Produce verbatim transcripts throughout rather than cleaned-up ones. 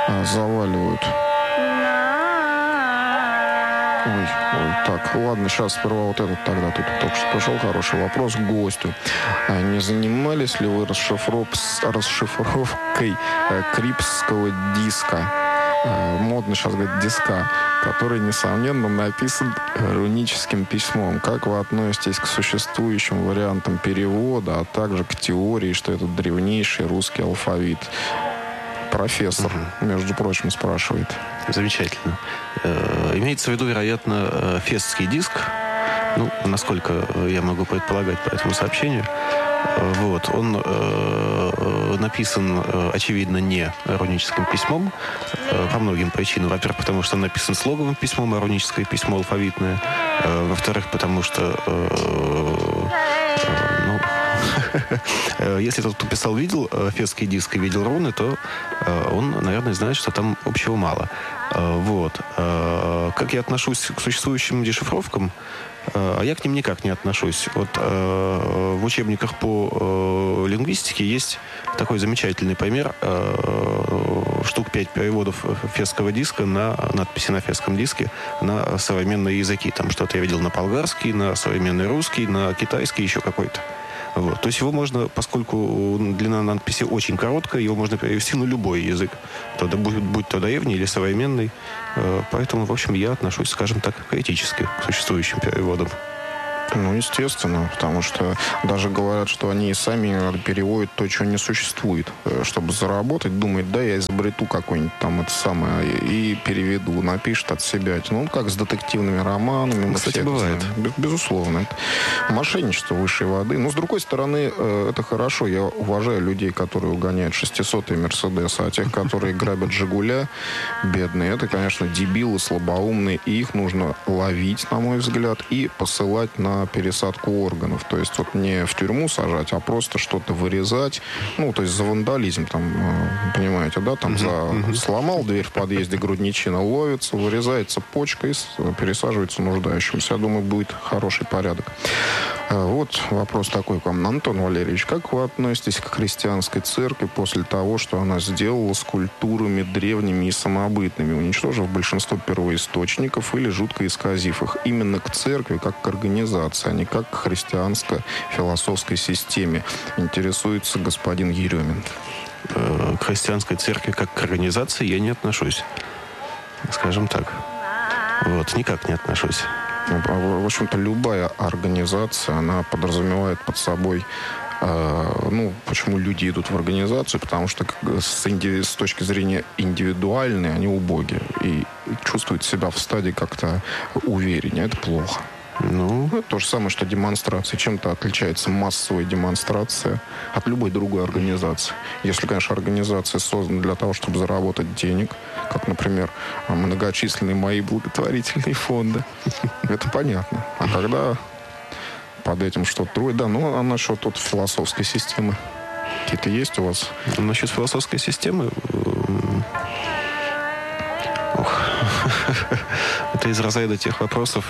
а, заваливают. Ой, ой, так, ладно, сейчас сперва вот этот тогда тут только что пришел хороший вопрос к гостю. А не занимались ли вы расшифров... расшифровкой э, крипского диска? Э, модно сейчас говорить диска, который, несомненно, написан руническим письмом. Как вы относитесь к существующим вариантам перевода, а также к теории, что это древнейший русский алфавит? Профессор, угу. между прочим, спрашивает. Замечательно. Э, имеется в виду, вероятно, фесский диск. Ну, насколько я могу предполагать по этому сообщению. Вот. Он э, написан, очевидно, не руническим письмом э, по многим причинам. Во-первых, потому что он написан слоговым письмом, а руническое письмо алфавитное. Э, во-вторых, потому что э, э, ну, если тот, кто писал, видел фесский диск и видел руны, то он, наверное, знает, что там общего мало. Вот. Как я отношусь к существующим дешифровкам? А я к ним никак не отношусь. Вот в учебниках по лингвистике есть такой замечательный пример. Штук пять переводов фесского диска на надписи на фесском диске на современные языки. Там что-то я видел на болгарский, на современный русский, на китайский, еще какой-то. Вот. То есть его можно, поскольку длина надписи очень короткая, его можно перевести на любой язык. Тогда будет, будь то древний или современный. Поэтому, в общем, я отношусь, скажем так, критически к существующим переводам. Ну, естественно, потому что даже говорят, что они и сами переводят то, чего не существует, чтобы заработать. Думает, да, я изобрету какой-нибудь там это самое и переведу, напишет от себя. Ну, как с детективными романами. Мы Кстати, бывает. Безусловно. Это мошенничество высшей воды. Но, с другой стороны, это хорошо. Я уважаю людей, которые угоняют шестисотые Мерседесы, а тех, которые грабят Жигуля, бедные, это, конечно, дебилы, слабоумные. И их нужно ловить, на мой взгляд, и посылать на пересадку органов. То есть вот не в тюрьму сажать, а просто что-то вырезать. Ну, то есть за вандализм, там, понимаете, да, там uh-huh, за uh-huh. сломал дверь в подъезде, грудничина ловится, вырезается почка и пересаживается нуждающимся. Я думаю, будет хороший порядок. Вот вопрос такой к вам, Антон Валерьевич. Как вы относитесь к христианской церкви после того, что она сделала с культурами древними и самобытными, уничтожив большинство первоисточников или жутко исказив их? Именно к церкви, как к организации, а не как к христианско-философской системе, интересуется господин Еремин. К христианской церкви как к организации я не отношусь. Скажем так. Вот, никак не отношусь. В общем-то, любая организация, она подразумевает под собой, э, ну, почему люди идут в организацию, потому что с, инди... с точки зрения индивидуальной они убоги и чувствуют себя в стадии как-то увереннее. Это плохо. Ну, это то же самое, что демонстрация. Чем-то отличается массовая демонстрация от любой другой организации. Если, конечно, организация создана для того, чтобы заработать денег, как, например, многочисленные мои благотворительные фонды, это понятно. А когда под этим что-то другое, да, ну, а насчет тут философской системы какие-то есть у вас? Насчет философской системы... Это из разряда тех вопросов,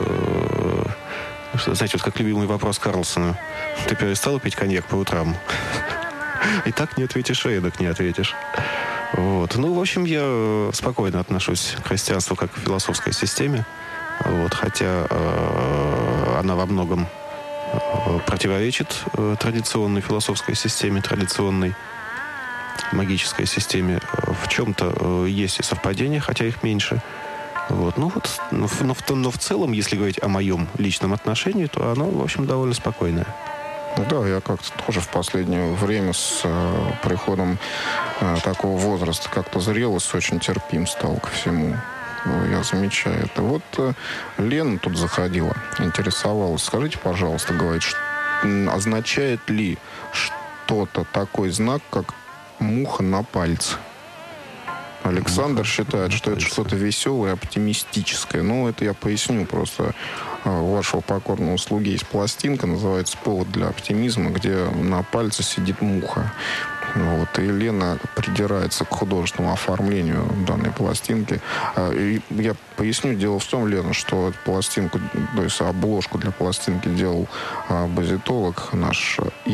что, знаете, вот как любимый вопрос Карлсона. Ты перестал пить коньяк по утрам? И так не ответишь, и эдак не ответишь. Вот. Ну, в общем, я спокойно отношусь к христианству как к философской системе. Вот. Хотя э, она во многом противоречит э, традиционной философской системе, традиционной магической системе. В чем-то э, есть и совпадения, хотя их меньше. Вот. Ну, вот, но, но, но в целом, если говорить о моем личном отношении, то оно, в общем, довольно спокойное. Да, я как-то тоже в последнее время с э, приходом э, такого возраста как-то зрелость очень терпим стал ко всему. Я замечаю это. Вот э, Лена тут заходила, интересовалась. Скажите, пожалуйста, говорит, что, означает ли что-то такой знак, как муха на пальце? Александр муха считает, что это что-то веселое, оптимистическое. Ну, это я поясню просто. У вашего покорного слуги есть пластинка, называется «Повод для оптимизма», где на пальце сидит муха. Вот. И Лена придирается к художественному оформлению данной пластинки. И я поясню, дело в том, Лена, что пластинку, то есть обложку для пластинки делал базитолог наш. И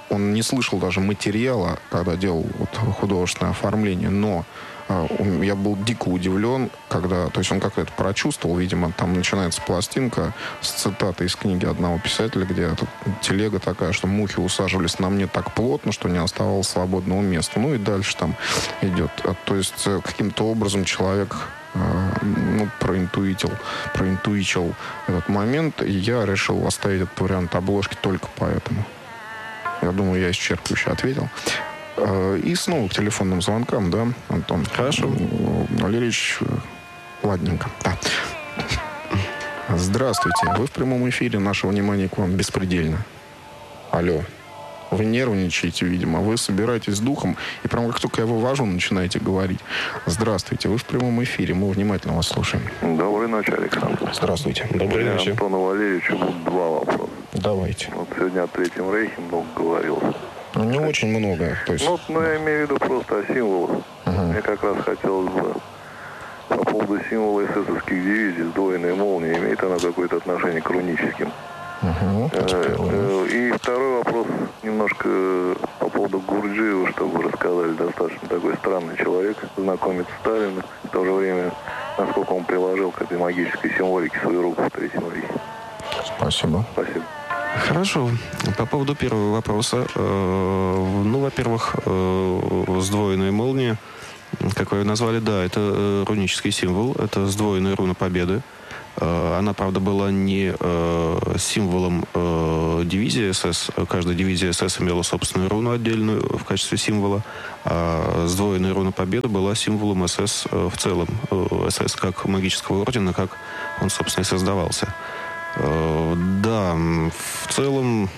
он не слышал даже материала, когда делал вот художественное оформление, но я был дико удивлен, когда... То есть он как-то это прочувствовал, видимо, там начинается пластинка с цитатой из книги одного писателя, где тут телега такая, что мухи усаживались на мне так плотно, что не оставалось свободного места. Ну и дальше там идет. То есть каким-то образом человек ну, проинтуитил, проинтуичил этот момент, и я решил оставить этот вариант обложки только поэтому. Я думаю, я исчерпывающе ответил. И снова к телефонным звонкам, да, Антон? Хорошо. Валерьевич, ладненько. Да. Здравствуйте. Вы в прямом эфире. Наше внимание к вам беспредельно. Алло. Вы нервничаете, видимо. Вы собираетесь с духом, и прям как только я вывожу, начинаете говорить. Здравствуйте. Вы в прямом эфире. Мы внимательно вас слушаем. Доброй ночи, Александр. Здравствуйте. Доброй ночи. Антону Валерьевичу будут два вопроса. Давайте. Вот сегодня о Третьем Рейхе много говорилось. Ну, не очень много. То есть... Ну, ну, я имею в виду просто о символах. Ага. Мне как раз хотелось бы по поводу символа эсэсовских дивизий, сдвоенная молния, имеет она какое-то отношение к руническим? Ага. И второй вопрос немножко по поводу Гурджиева, чтобы вы рассказали. Достаточно такой странный человек, знакомец Сталина, в то же время, насколько он приложил к этой магической символике свою руку в Третьем Рейхе. Спасибо. Спасибо. Хорошо. По поводу первого вопроса. Э, ну, во-первых, э, сдвоенная молния, как вы ее назвали, да, это э, рунический символ, это сдвоенная руна победы. Э, она, правда, была не э, символом э, дивизии СС. Каждая дивизия СС имела собственную руну отдельную в качестве символа. А сдвоенная руна победы была символом СС в целом. СС как магического ордена, как он, собственно, и создавался. Да, в целом,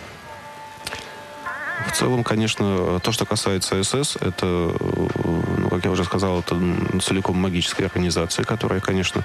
в целом, конечно, то, что касается СС, это, ну, как я уже сказал, это целиком магическая организация, которая, конечно,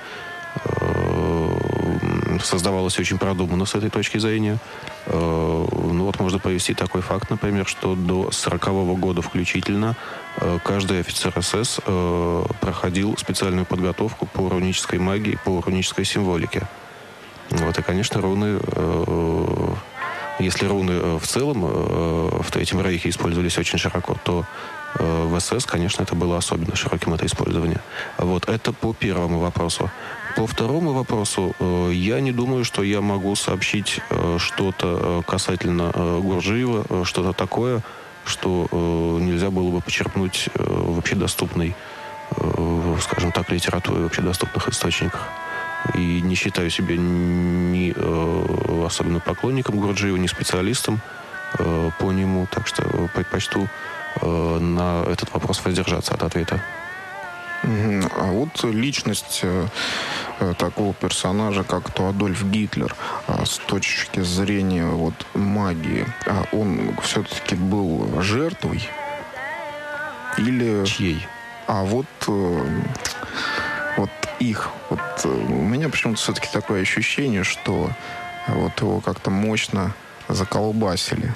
создавалась очень продуманно с этой точки зрения. Ну вот можно привести такой факт, например, что до сорокового года включительно каждый офицер СС проходил специальную подготовку по рунической магии, по рунической символике. Вот, и, конечно, руны, э, если руны в целом э, в Третьем Рейхе использовались очень широко, то э, в СС, конечно, это было особенно широким, это использование. Вот, это по первому вопросу. По второму вопросу, э, я не думаю, что я могу сообщить э, что-то касательно э, Гурджиева, э, что-то такое, что э, нельзя было бы почерпнуть э, в общедоступной, э, скажем так, литературе, в общедоступных источниках. И не считаю себя ни э, особенно поклонником Гурджиева, ни специалистом э, по нему. Так что предпочту э, на этот вопрос воздержаться от ответа. А вот личность э, такого персонажа, как то Адольф Гитлер, э, с точки зрения вот, магии, а он все-таки был жертвой? Или... Чьей? А вот... Э, вот их. Вот, у меня почему-то все-таки такое ощущение, что вот его как-то мощно заколбасили.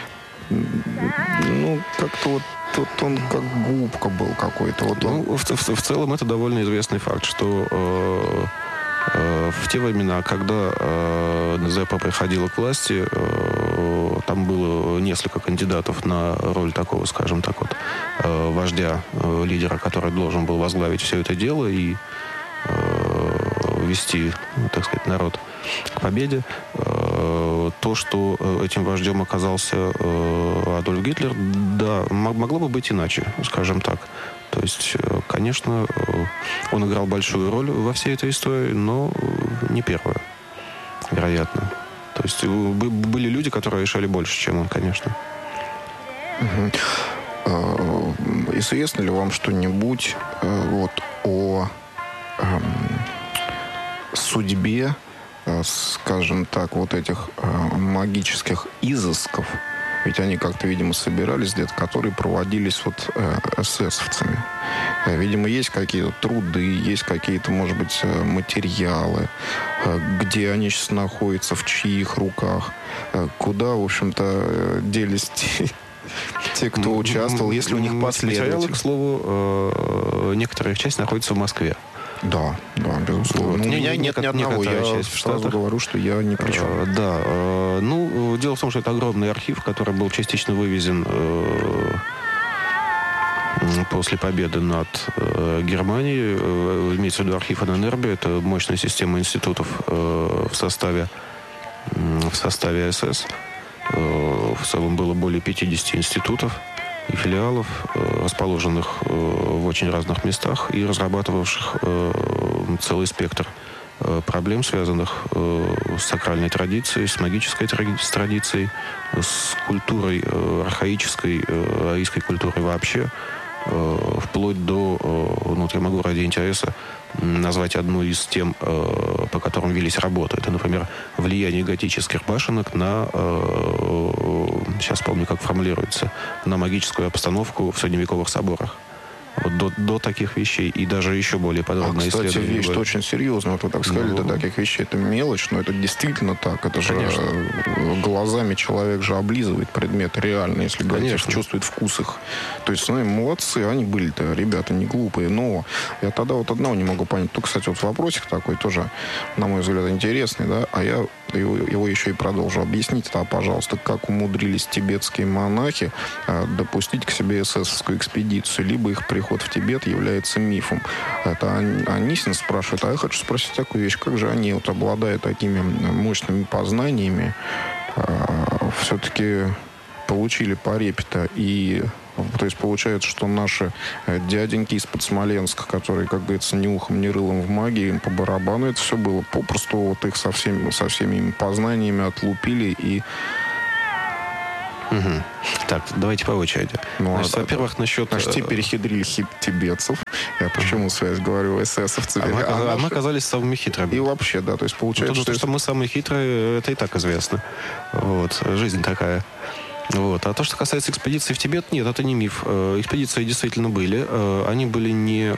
Ну, как-то вот, вот он как губка был какой-то. Вот он... Ну, в, в, в целом это довольно известный факт, что э, э, в те времена, когда э, НЗП приходила к власти, э, там было несколько кандидатов на роль такого, скажем так, вот, э, вождя, э, лидера, который должен был возглавить все это дело и вести, так сказать, народ к победе. То, что этим вождем оказался Адольф Гитлер, да, могло бы быть иначе, скажем так. То есть, конечно, он играл большую роль во всей этой истории, но не первая, вероятно. То есть были люди, которые решали больше, чем он, конечно. Известно ли вам что-нибудь вот о судьбе, скажем так, вот этих магических изысков? Ведь они как-то, видимо, собирались где-то, которые проводились вот эсэсовцами. Видимо, есть какие-то труды, есть какие-то, может быть, материалы, где они сейчас находятся, в чьих руках, куда, в общем-то, делись те, те, кто участвовал, если у них последователи. Материалы, к слову, некоторая их часть находится в Москве. Да, да, безусловно. Вот. Ну, у Не, меня не, нет ни одного. Я часть в сразу Штатах. говорю, что я ни при чем. Э, да. Э, ну, дело в том, что это огромный архив, который был частично вывезен э, после победы над э, Германией. Э, имеется в виду архив Аненербе. Это мощная система институтов э, в составе э, в составе СС. Э, в целом было более пятидесяти институтов и филиалов, э, расположенных э, в очень разных местах и разрабатывавших э, целый спектр э, проблем, связанных э, с сакральной традицией, с магической традицией, с культурой э, архаической, э, арийской культурой вообще, э, вплоть до, э, ну, вот я могу ради интереса назвать одну из тем, э, по которым велись работы. Это, например, влияние готических башенок на, э, сейчас помню, как формулируется, на магическую обстановку в средневековых соборах. Вот до, до таких вещей и даже еще более подробное а, кстати, исследование. вещь было. очень серьезная. Вот вы так сказали, ну, до таких вещей. Это мелочь, но это действительно так. Это же Конечно. глазами человек же облизывает предмет реально, если говорить, чувствует вкус их. То есть, ну, молодцы, они были-то, ребята, не глупые. Но я тогда вот одного не могу понять. Тут, кстати, вот вопросик такой тоже, на мой взгляд, интересный, да, а я его, его еще и продолжу. Объясните, да, пожалуйста, как умудрились тибетские монахи а, допустить к себе эсэсовскую экспедицию, либо их приход в Тибет является мифом. Это Анисин спрашивает, а я хочу спросить такую вещь, как же они, вот, обладая такими мощными познаниями, а, все-таки получили по репе-то и... То есть получается, что наши дяденьки из-под Смоленска, которые, как говорится, ни ухом, ни рылом в магии, им по барабану это все было. Попросту вот их со всеми, со всеми им познаниями отлупили и... Угу. Так, давайте по очереди. Ну, Значит, а, во-первых, насчет... Значит, те перехитрили хип тибетцев. Я почему связь говорю, эсэсовцы. А мы, а а наши... мы оказались самыми хитрыми. И вообще, да, то есть получается, ну, то, что... что мы самые хитрые, это и так известно. Вот, жизнь такая. Вот. А то, что касается экспедиции в Тибет, нет, это не миф. Экспедиции действительно были. Они были не,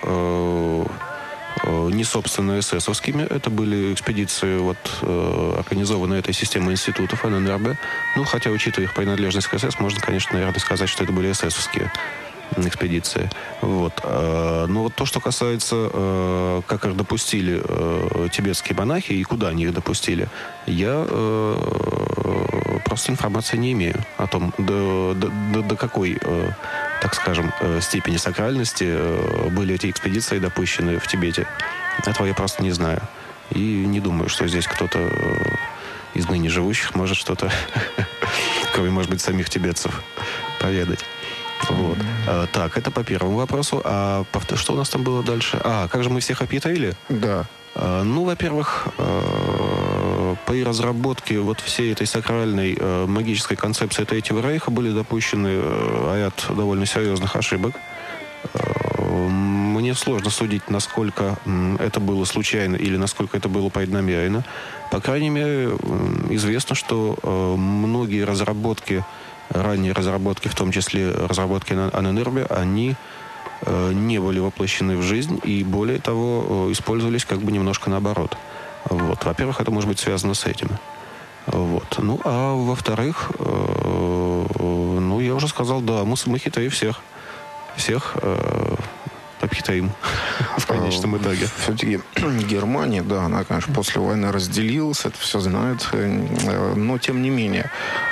не собственно эсэсовскими. Это были экспедиции, вот, организованные этой системой институтов Аненербе. Ну, хотя, учитывая их принадлежность к СС, можно, конечно, наверное, сказать, что это были эсэсовские экспедиции. Вот. Но вот то, что касается, как их допустили тибетские монахи и куда они их допустили, я просто информации не имею о том, до, до, до какой, так скажем, степени сакральности были эти экспедиции допущены в Тибете. Этого я просто не знаю. И не думаю, что здесь кто-то из ныне живущих может что-то, кроме, может быть, самих тибетцев, поведать. Вот. А, так, это по первому вопросу. А по, что у нас там было дальше? А, как же мы всех опьятрили? Да. А, ну, во-первых, а, при разработке вот всей этой сакральной а, магической концепции Третьего Рейха были допущены а, ряд довольно серьезных ошибок. А, мне сложно судить, насколько м, это было случайно или насколько это было преднамеренно. По крайней мере, известно, что а, многие разработки ранние разработки, в том числе разработки на Аненербе, они э, не были воплощены в жизнь и, более того, э, использовались как бы немножко наоборот. Вот. Во-первых, это может быть связано с этим. Вот. Ну, а во-вторых, э, ну, я уже сказал, да, мы, мы хитрее всех. Всех э, обхитрим в конечном итоге. Все-таки Германия, да, она, конечно, после войны разделилась, это все знают, но, тем не менее,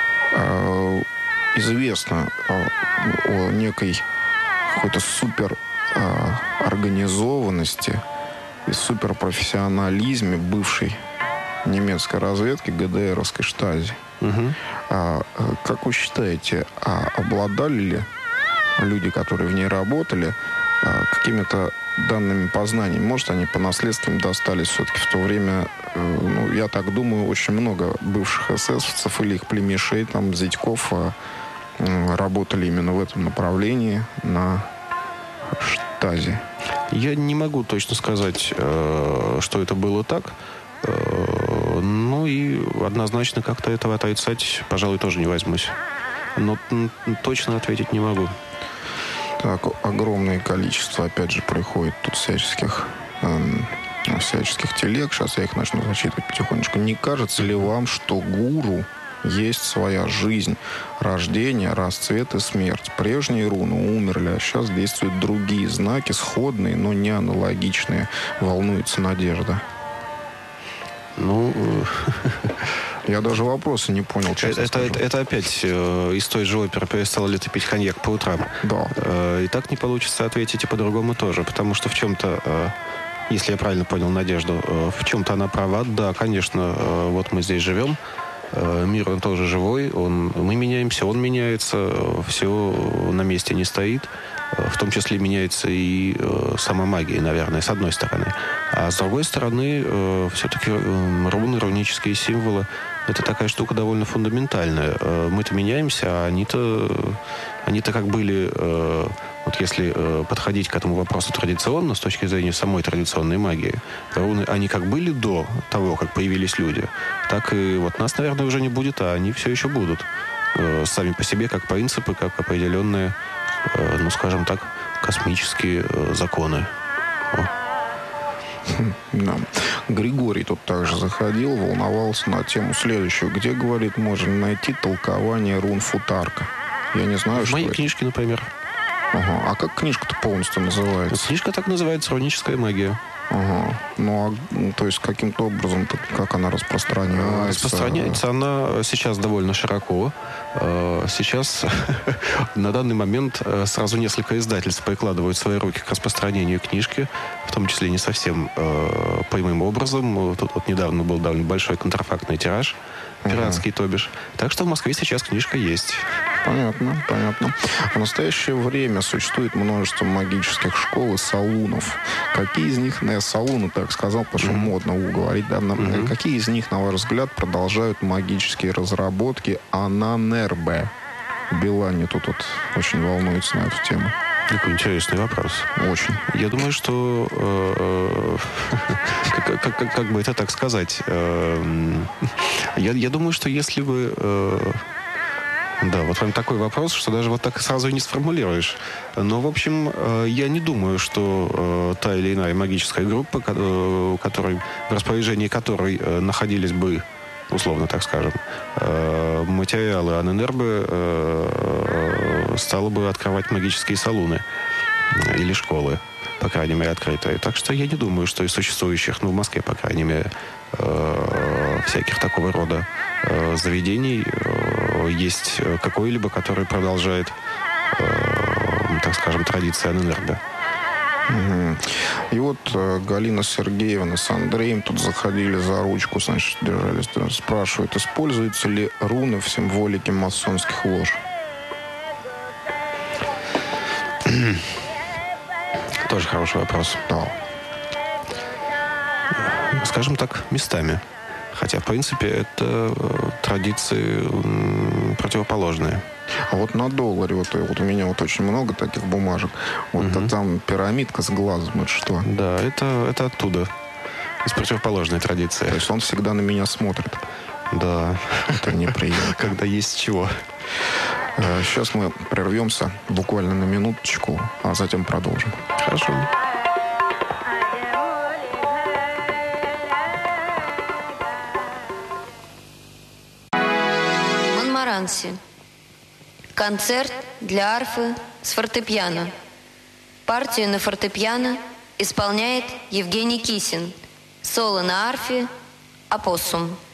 известно о, о некой какой-то супер а, организованности и суперпрофессионализме бывшей немецкой разведки ГДРовской штази. Угу. А, как вы считаете, а обладали ли люди, которые в ней работали, а, какими-то данными познаниями? Может, они по наследству им достались все-таки в то время, э, ну, я так думаю, очень много бывших эсэсовцев или их племешей, там, зятьков, э, э, работали именно в этом направлении на штазе. Я не могу точно сказать, э, что это было так. Э, ну и однозначно как-то этого отрицать, пожалуй, тоже не возьмусь. Но м, точно ответить не могу. Так, огромное количество, опять же, приходит тут всяческих, эм, всяческих телег. Сейчас я их начну зачитывать потихонечку. Не кажется ли вам, что гуру есть своя жизнь, рождение, расцвет и смерть. Прежние руны умерли, а сейчас действуют другие знаки, сходные, но не аналогичные. Волнуется Надежда. Ну, я даже вопроса не понял, честно это, это, это опять э, из той же оперы «Перестала ли ты пить коньяк по утрам?» Да. Э, и так не получится ответить и по-другому тоже, потому что в чем-то, э, если я правильно понял Надежду, э, в чем-то она права. Да, конечно, э, вот мы здесь живем, э, мир он тоже живой, он, мы меняемся, он меняется, э, все на месте не стоит. В том числе меняется и э, сама магия, наверное, с одной стороны. А с другой стороны, э, все-таки э, руны, рунические символы — это такая штука довольно фундаментальная. Э, мы-то меняемся, а они-то, они-то как были... Э, вот если э, подходить к этому вопросу традиционно, с точки зрения самой традиционной магии, руны, они как были до того, как появились люди, так и вот нас, наверное, уже не будет, а они все еще будут. Э, сами по себе, как принципы, как определенные, ну, скажем так, космические э, законы. Да. Григорий тут также заходил, волновался на тему следующую. Где, говорит, можно найти толкование рун Футарка? Я не знаю, в что моей это. книжке, например. Ага. А как книжка-то полностью называется? Книжка так называется «Руническая магия». Ага. Ну, а, то есть каким-то образом, как она распространяется? Распространяется она сейчас довольно широко. Сейчас, на данный момент, сразу несколько издательств прикладывают свои руки к распространению книжки, в том числе не совсем э, прямым образом. Тут вот недавно был довольно большой контрафактный тираж, пиратский, uh-huh. то бишь. Так что в Москве сейчас книжка есть. Понятно, понятно. В настоящее время существует множество магических школ и салунов. Какие из них, ну, я салуны так сказал, потому что mm-hmm. модно говорить, да, mm-hmm. какие из них, на ваш взгляд, продолжают магические разработки Ананербе? Билане тут вот очень волнуется на эту тему. Какой интересный вопрос. Очень. Я думаю, что э, как, как, как, как бы это так сказать, э, я, я думаю, что если вы э, да, вот прям такой вопрос, что даже вот так сразу и не сформулируешь. Но, в общем, э, я не думаю, что э, та или иная магическая группа, э, которой, в распоряжении которой э, находились бы, условно так скажем, э, материалы Ананербе, э, стала бы открывать магические салуны или школы, по крайней мере, открытые. Так что я не думаю, что из существующих, ну, в Москве, по крайней мере, э, всяких такого рода э, заведений э, есть какой-либо, который продолжает, э, так скажем, традиции Ананербе. Угу. И вот э, Галина Сергеевна с Андреем тут заходили за ручку, значит, держались, спрашивают, используются ли руны в символике масонских лож? Тоже хороший вопрос. Да. Скажем так, местами. Хотя, в принципе, это традиции противоположные. А вот на долларе, вот, вот у меня вот очень много таких бумажек. Вот угу. а там пирамидка с глазом, это что? Да, это, это оттуда. Из противоположной традиции. То есть он всегда на меня смотрит. Да. Это неприятно. Когда есть чего. Сейчас мы прервемся буквально на минуточку, а затем продолжим. Хорошо. Монмаранси. Концерт для арфы с фортепиано. Партию на фортепиано исполняет Евгений Кисин. Соло на арфе «Опоссум».